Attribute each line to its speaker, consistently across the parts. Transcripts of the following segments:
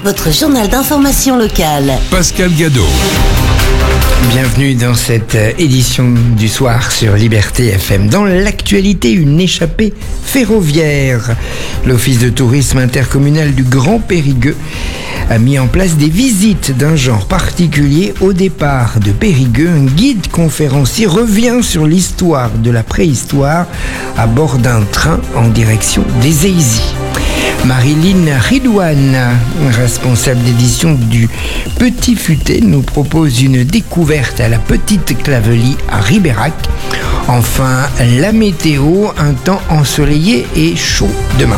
Speaker 1: votre journal d'information locale.
Speaker 2: Pascal Gadot.
Speaker 3: Bienvenue dans cette édition du soir sur Liberté FM. Dans l'actualité, une échappée ferroviaire. L'Office de tourisme intercommunal du Grand Périgueux a mis en place des visites d'un genre particulier au départ de Périgueux. Un guide conférencier revient sur l'histoire de la préhistoire à bord d'un train en direction des Eyzies. Marilyn Ridouane, responsable d'édition du Petit Futé, nous propose une découverte à la Petite Clavelie à Ribérac. Enfin, la météo, un temps ensoleillé et chaud demain.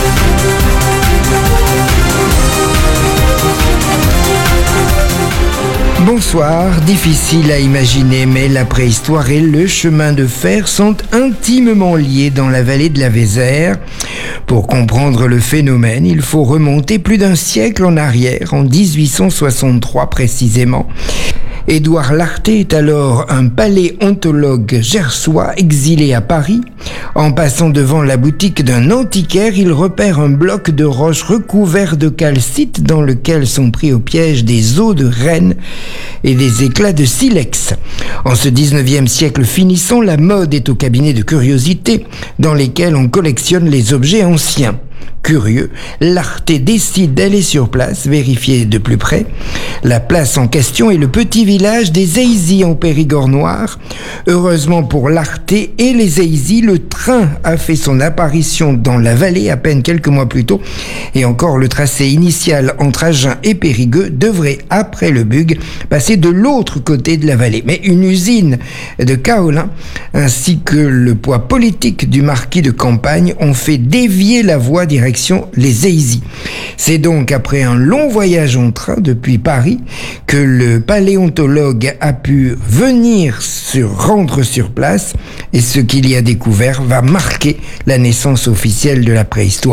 Speaker 3: Bonsoir, difficile à imaginer, mais la préhistoire et le chemin de fer sont intimement liés dans la vallée de la Vézère. Pour comprendre le phénomène, il faut remonter plus d'un siècle en arrière, en 1863 précisément. Édouard Larté est alors un paléontologue gersois exilé à Paris. En passant devant la boutique d'un antiquaire, il repère un bloc de roche recouvert de calcite dans lequel sont pris au piège des os de renne et des éclats de silex. En ce 19e siècle finissant, la mode est au cabinet de curiosités dans lesquels on collectionne les objets anciens. Curieux, Larté décide d'aller sur place, vérifier de plus près. La place en question est le petit village des Eyzies en Périgord noir. Heureusement pour Larté et les Eyzies, le train a fait son apparition dans la vallée à peine quelques mois plus tôt. Et encore, le tracé initial entre Agen et Périgueux devrait, après le bug, passer de l'autre côté de la vallée. Mais une usine de kaolin ainsi que le poids politique du marquis de Campagne ont fait dévier la voie direction les Eyzies. C'est donc après un long voyage en train depuis Paris que le paléontologue a pu venir se rendre sur place, et ce qu'il y a découvert va marquer la naissance officielle de la préhistoire.